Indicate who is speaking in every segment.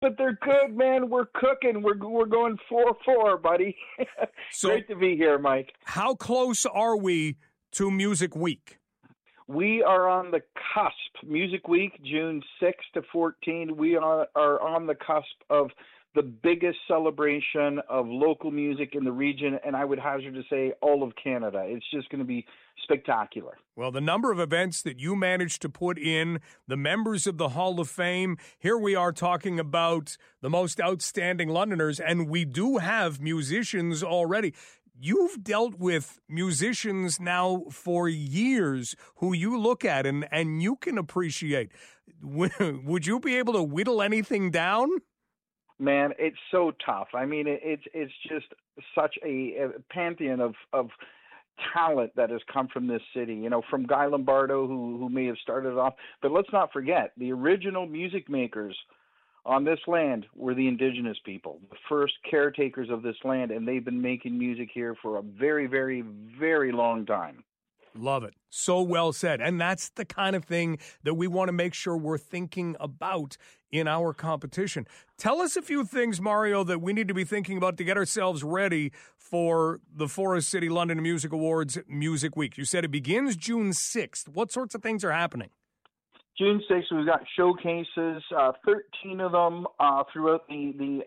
Speaker 1: but they're good, man. We're cooking. We're going 4-4, buddy.
Speaker 2: So,
Speaker 1: great to be here, Mike.
Speaker 2: How close are we to Music Week?
Speaker 1: We are on the cusp. Music Week, June 6 to 14. We are on the cusp of the biggest celebration of local music in the region, and I would hazard to say all of Canada. It's just going to be spectacular.
Speaker 2: Well, the number of events that you managed to put in, the members of the Hall of Fame, here we are talking about the most outstanding Londoners, and we do have musicians already. You've dealt with musicians now for years who you look at and you can appreciate. Would you be able to whittle anything down?
Speaker 1: Man, it's so tough. I mean, it's just such a pantheon of talent that has come from this city. You know, from Guy Lombardo, who may have started off. But let's not forget, the original music makers on this land were the Indigenous people, the first caretakers of this land, and they've been making music here for a very, very, very long time.
Speaker 2: Love it. So well said. And that's the kind of thing that we want to make sure we're thinking about in our competition. Tell us a few things, Mario, that we need to be thinking about to get ourselves ready for the Forest City London Music Awards Music Week. You said it begins June 6th. What sorts of things are happening?
Speaker 1: June 6th, we've got showcases, 13 of them throughout the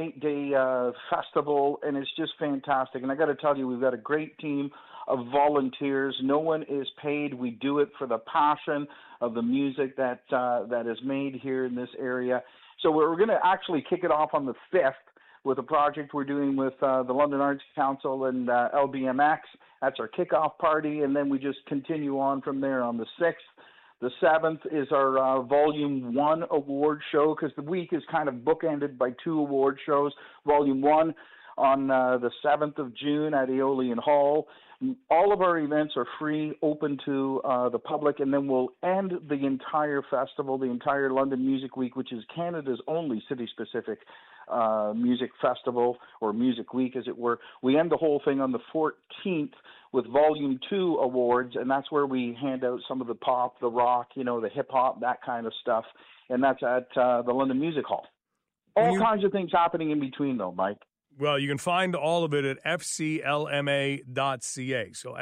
Speaker 1: 8-day festival, and it's just fantastic. And I got to tell you, we've got a great team of volunteers. No one is paid. We do it for the passion of the music that is made here in this area. So we're going to actually kick it off on the 5th with a project we're doing with the London Arts Council and LBMX. That's our kickoff party, and then we just continue on from there on the 6th. The 7th is our Volume 1 award show, because the week is kind of bookended by 2 award shows. Volume 1 on the 7th of June at Aeolian Hall. All of our events are free, open to the public, and then we'll end the entire festival, the entire London Music Week, which is Canada's only city-specific music festival, or music week, as it were. We end the whole thing on the 14th with Volume 2 awards, and that's where we hand out some of the pop, the rock, the hip-hop, that kind of stuff, and that's at the London Music Hall. All kinds of things happening in between, though, Mike.
Speaker 2: Well, you can find all of it at fclma.ca. So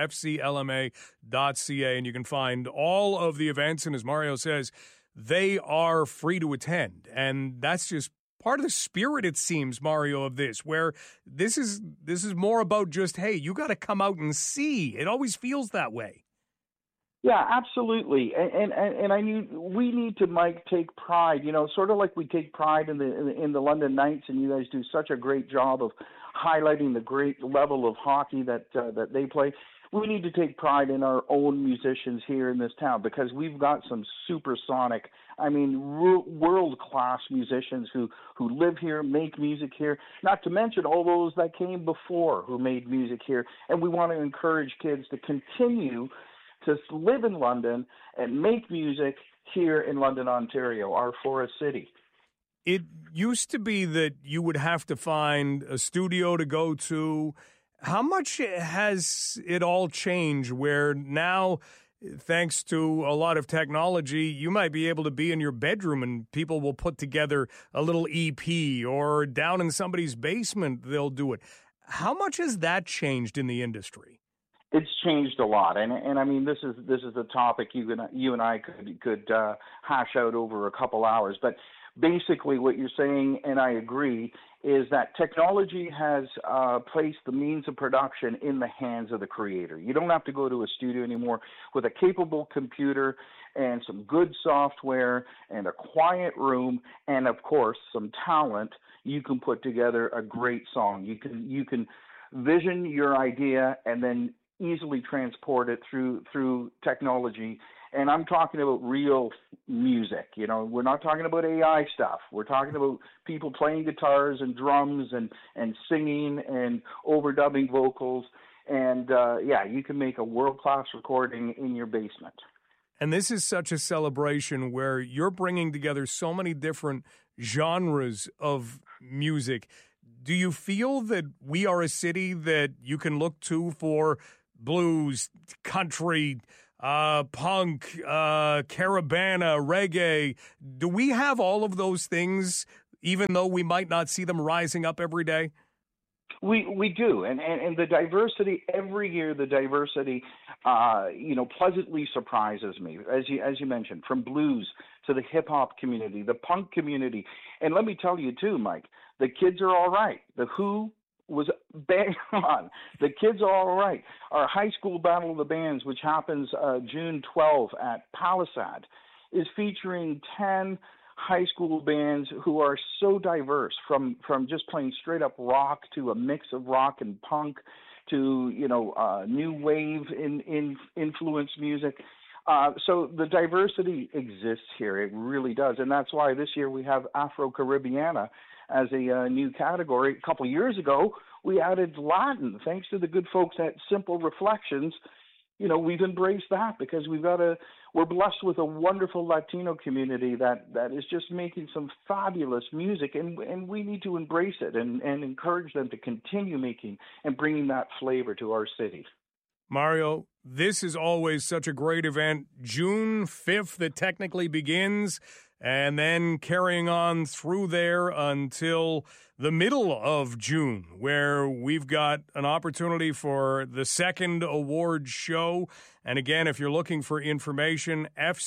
Speaker 2: fclma.ca, and you can find all of the events. And as Mario says, they are free to attend. And that's just part of the spirit, it seems, Mario, of this, where this is more about just, hey, you got to come out and see. It always feels that way.
Speaker 1: Yeah, absolutely, and I mean, we need to, Mike, take pride. Sort of like we take pride in the London Knights, and you guys do such a great job of highlighting the great level of hockey that they play. We need to take pride in our own musicians here in this town, because we've got some supersonic, world-class musicians who live here, make music here, not to mention all those that came before who made music here. And we want to encourage kids to continue to live in London and make music here in London, Ontario, our Forest City.
Speaker 2: It used to be that you would have to find a studio to go to. How much has it all changed, where now, thanks to a lot of technology, you might be able to be in your bedroom and people will put together a little EP, or down in somebody's basement they'll do it. How much has that changed in the industry?
Speaker 1: It's changed a lot, and I mean, this is a topic you and I could hash out over a couple hours. But basically, what you're saying, and I agree, is that technology has placed the means of production in the hands of the creator. You don't have to go to a studio anymore. With a capable computer and some good software and a quiet room, and of course some talent, you can put together a great song. You can vision your idea and then easily transport it through technology. And I'm talking about real music. We're not talking about AI stuff. We're talking about people playing guitars and drums and singing and overdubbing vocals. And you can make a world-class recording in your basement.
Speaker 2: And this is such a celebration where you're bringing together so many different genres of music. Do you feel that we are a city that you can look to for blues, country, punk, Caribana, reggae? Do we have all of those things even though we might not see them rising up every day?
Speaker 1: We do, and the diversity every year. The diversity, pleasantly surprises me. As you mentioned, from blues to the hip hop community, the punk community, and let me tell you too, Mike, the kids are all right. The Who was bang on. The kids are all right. Our high school battle of the bands, which happens June 12 at Palisade, is featuring 10 high school bands who are so diverse, from just playing straight up rock to a mix of rock and punk to new wave in influence music. So the diversity exists here. It really does, and that's why this year we have Afro-Caribbeana as a new category. A couple of years ago, we added Latin. Thanks to the good folks at Simple Reflections, we've embraced that because we're blessed with a wonderful Latino community that is just making some fabulous music, and we need to embrace it and encourage them to continue making and bringing that flavor to our city.
Speaker 2: Mario, this is always such a great event. June 5th, it technically begins, and then carrying on through there until the middle of June, where we've got an opportunity for the second award show. And again, if you're looking for information,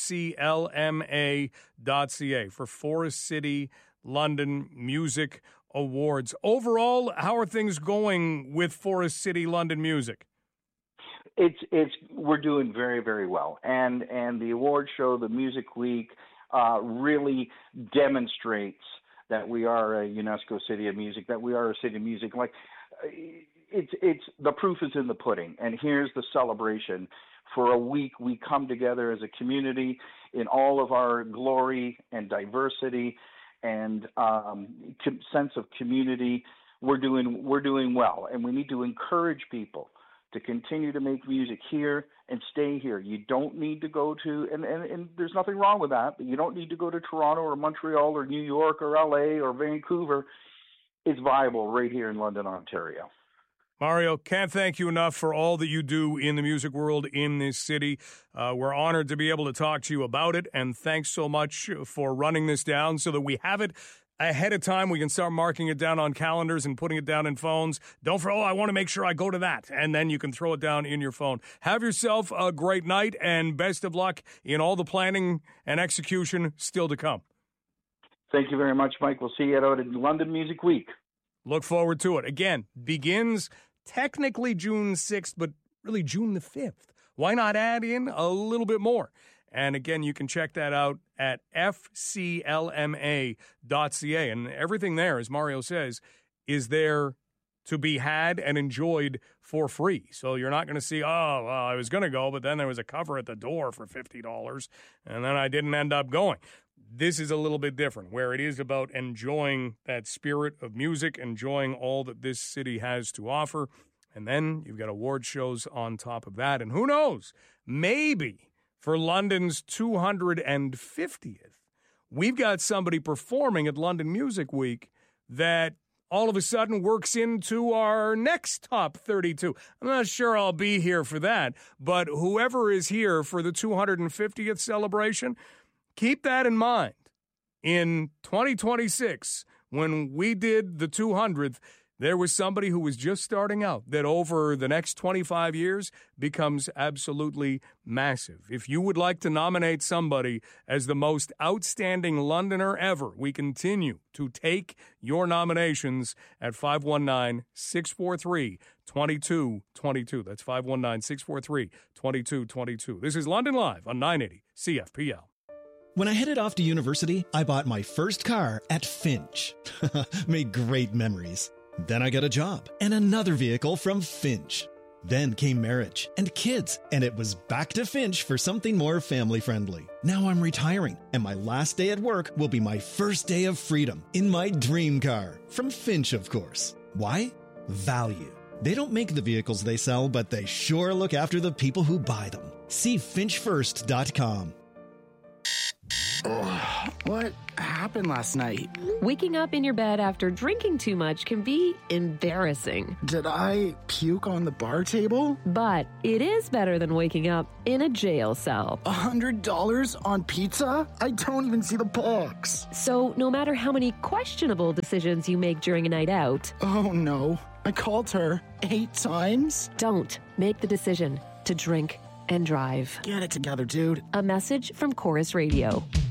Speaker 2: fclma.ca for Forest City London Music Awards. Overall, how are things going with Forest City London Music?
Speaker 1: We're doing very, very well, and the award show, the Music Week, really demonstrates that we are a UNESCO City of Music, that we are a city of music. Like it's the proof is in the pudding, and here's the celebration. For a week, we come together as a community in all of our glory and diversity and sense of community. We're doing well, and we need to encourage people to continue to make music here and stay here. You don't need to go to, and there's nothing wrong with that, but you don't need to go to Toronto or Montreal or New York or LA or Vancouver. It's viable right here in London, Ontario.
Speaker 2: Mario, can't thank you enough for all that you do in the music world in this city. We're honored to be able to talk to you about it, and thanks so much for running this down so that we have it ahead of time. We can start marking it down on calendars and putting it down in phones. Don't forget, I want to make sure I go to that, and then you can throw it down in your phone. Have yourself a great night, and best of luck in all the planning and execution still to come.
Speaker 1: Thank you very much, Mike. We'll see you out at London Music Week.
Speaker 2: Look forward to it. Again, begins technically June 6th, but really June the 5th. Why not add in a little bit more? And again, you can check that out at fclma.ca. And everything there, as Mario says, is there to be had and enjoyed for free. So you're not going to see, I was going to go, but then there was a cover at the door for $50, and then I didn't end up going. This is a little bit different, where it is about enjoying that spirit of music, enjoying all that this city has to offer. And then you've got award shows on top of that. And who knows, maybe for London's 250th, we've got somebody performing at London Music Week that all of a sudden works into our next top 32. I'm not sure I'll be here for that, but whoever is here for the 250th celebration, keep that in mind. In 2026, when we did the 200th, there was somebody who was just starting out that over the next 25 years becomes absolutely massive. If you would like to nominate somebody as the most outstanding Londoner ever, we continue to take your nominations at 519-643-2222. That's 519-643-2222. This is London Live on 980 CFPL.
Speaker 3: When I headed off to university, I bought my first car at Finch. Made great memories. Then I got a job and another vehicle from Finch. Then came marriage and kids, and it was back to Finch for something more family-friendly. Now I'm retiring, and my last day at work will be my first day of freedom in my dream car. From Finch, of course. Why? Value. They don't make the vehicles they sell, but they sure look after the people who buy them. See finchfirst.com.
Speaker 4: What happened last night?
Speaker 5: Waking up in your bed after drinking too much can be embarrassing.
Speaker 4: Did I puke on the bar table?
Speaker 5: But it is better than waking up in a jail cell.
Speaker 4: $100 on pizza? I don't even see the box.
Speaker 5: So no matter how many questionable decisions you make during a night out...
Speaker 4: Oh no, I called her 8 times?
Speaker 5: Don't make the decision to drink and drive.
Speaker 4: Get it together, dude.
Speaker 5: A message from Chorus Radio.